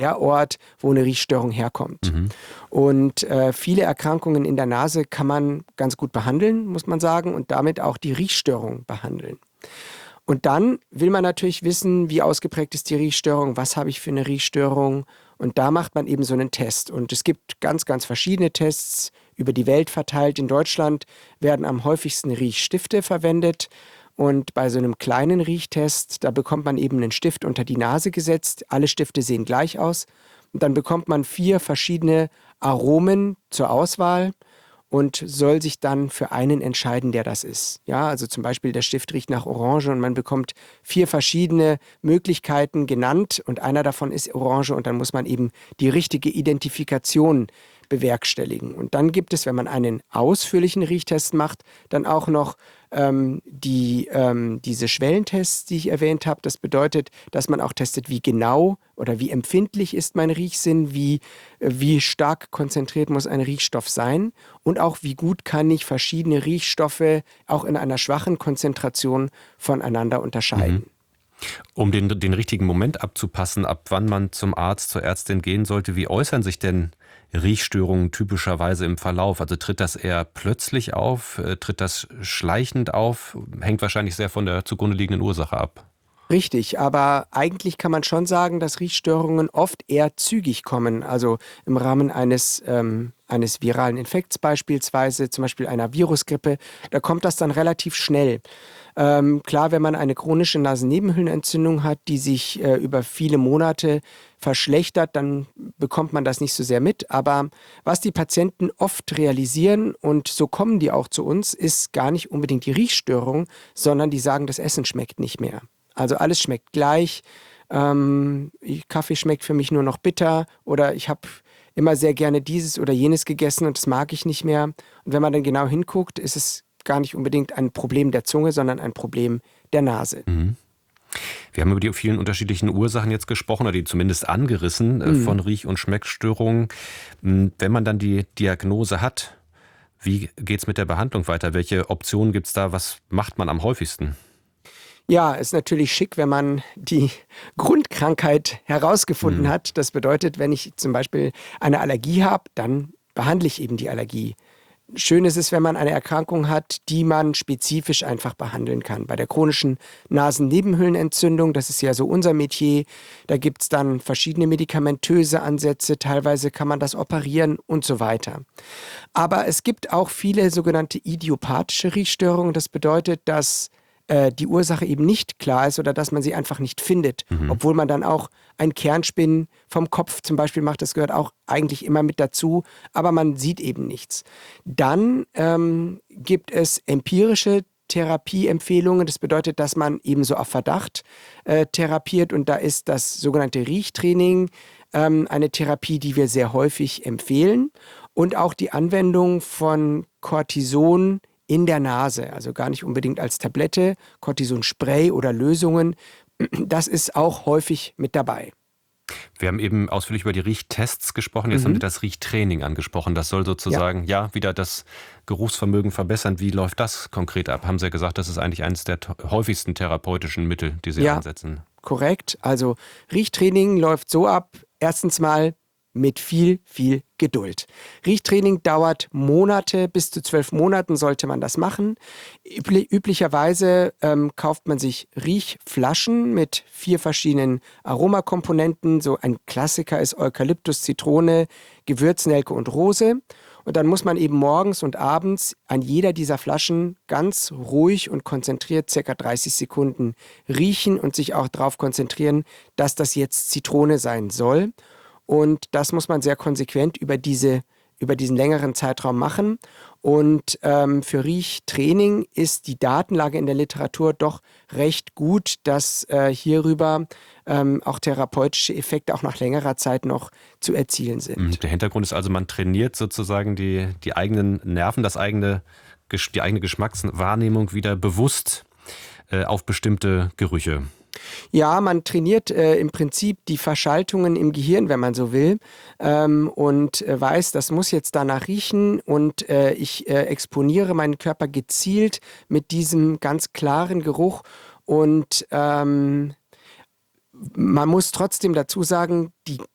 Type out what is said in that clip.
der Ort, wo eine Riechstörung herkommt. Mhm. Und viele Erkrankungen in der Nase kann man ganz gut behandeln, muss man sagen, und damit auch die Riechstörung behandeln. Und dann will man natürlich wissen, wie ausgeprägt ist die Riechstörung, was habe ich für eine Riechstörung. Und da macht man eben so einen Test. Und es gibt ganz, ganz verschiedene Tests über die Welt verteilt. In Deutschland werden am häufigsten Riechstifte verwendet. Und bei so einem kleinen Riechtest, da bekommt man eben einen Stift unter die Nase gesetzt. Alle Stifte sehen gleich aus. Und dann bekommt man 4 verschiedene Aromen zur Auswahl und soll sich dann für einen entscheiden, der das ist. Ja, also zum Beispiel der Stift riecht nach Orange und man bekommt 4 verschiedene Möglichkeiten genannt und einer davon ist Orange und dann muss man eben die richtige Identifikation bewerkstelligen. Und dann gibt es, wenn man einen ausführlichen Riechtest macht, dann auch noch diese Schwellentests, die ich erwähnt habe. Das bedeutet, dass man auch testet, wie genau oder wie empfindlich ist mein Riechsinn, wie stark konzentriert muss ein Riechstoff sein und auch wie gut kann ich verschiedene Riechstoffe auch in einer schwachen Konzentration voneinander unterscheiden. Mhm. Um den richtigen Moment abzupassen, ab wann man zum Arzt, zur Ärztin gehen sollte, wie äußern sich denn Riechstörungen typischerweise im Verlauf? Also tritt das eher plötzlich auf, tritt das schleichend auf? Hängt wahrscheinlich sehr von der zugrunde liegenden Ursache ab. Richtig, aber eigentlich kann man schon sagen, dass Riechstörungen oft eher zügig kommen. Also im Rahmen eines viralen Infekts beispielsweise, zum Beispiel einer Virusgrippe, da kommt das dann relativ schnell. Klar, wenn man eine chronische Nasennebenhöhlenentzündung hat, die sich über viele Monate verschlechtert, dann bekommt man das nicht so sehr mit. Aber was die Patienten oft realisieren, und so kommen die auch zu uns, ist gar nicht unbedingt die Riechstörung, sondern die sagen, das Essen schmeckt nicht mehr. Also alles schmeckt gleich. Kaffee schmeckt für mich nur noch bitter oder ich habe immer sehr gerne dieses oder jenes gegessen und das mag ich nicht mehr. Und wenn man dann genau hinguckt, ist es gar nicht unbedingt ein Problem der Zunge, sondern ein Problem der Nase. Mhm. Wir haben über die vielen unterschiedlichen Ursachen jetzt gesprochen, oder die zumindest angerissen von Riech- und Schmeckstörungen. Wenn man dann die Diagnose hat, wie geht es mit der Behandlung weiter? Welche Optionen gibt es da? Was macht man am häufigsten? Ja, ist natürlich schick, wenn man die Grundkrankheit herausgefunden hat. Das bedeutet, wenn ich zum Beispiel eine Allergie habe, dann behandle ich eben die Allergie. Schön ist es, wenn man eine Erkrankung hat, die man spezifisch einfach behandeln kann. Bei der chronischen Nasennebenhöhlenentzündung, das ist ja so unser Metier, da gibt es dann verschiedene medikamentöse Ansätze, teilweise kann man das operieren und so weiter. Aber es gibt auch viele sogenannte idiopathische Riechstörungen. Das bedeutet, dass die Ursache eben nicht klar ist oder dass man sie einfach nicht findet, obwohl man dann auch ein Kernspinnen vom Kopf zum Beispiel macht, das gehört auch eigentlich immer mit dazu, aber man sieht eben nichts. Dann gibt es empirische Therapieempfehlungen, das bedeutet, dass man eben so auf Verdacht therapiert und da ist das sogenannte Riechtraining eine Therapie, die wir sehr häufig empfehlen und auch die Anwendung von Cortison in der Nase, also gar nicht unbedingt als Tablette, Cortisonspray oder Lösungen, das ist auch häufig mit dabei. Wir haben eben ausführlich über die Riechtests gesprochen, jetzt haben Sie das Riechtraining angesprochen. Das soll sozusagen wieder das Geruchsvermögen verbessern. Wie läuft das konkret ab? Haben Sie ja gesagt, das ist eigentlich eines der häufigsten therapeutischen Mittel, die Sie einsetzen. Korrekt. Also Riechtraining läuft so ab, erstens mal mit viel, viel Geduld. Riechtraining dauert Monate, bis zu 12 Monaten sollte man das machen. Üblicherweise kauft man sich Riechflaschen mit 4 verschiedenen Aromakomponenten. So ein Klassiker ist Eukalyptus, Zitrone, Gewürznelke und Rose. Und dann muss man eben morgens und abends an jeder dieser Flaschen ganz ruhig und konzentriert ca. 30 Sekunden riechen und sich auch darauf konzentrieren, dass das jetzt Zitrone sein soll. Und das muss man sehr konsequent über diesen längeren Zeitraum machen. Und für Riechtraining ist die Datenlage in der Literatur doch recht gut, dass hierüber auch therapeutische Effekte auch nach längerer Zeit noch zu erzielen sind. Der Hintergrund ist also, man trainiert sozusagen die eigenen Nerven, die eigene Geschmackswahrnehmung wieder bewusst auf bestimmte Gerüche. Ja, man trainiert im Prinzip die Verschaltungen im Gehirn, wenn man so will, und weiß, das muss jetzt danach riechen und ich exponiere meinen Körper gezielt mit diesem ganz klaren Geruch und man muss trotzdem dazu sagen, die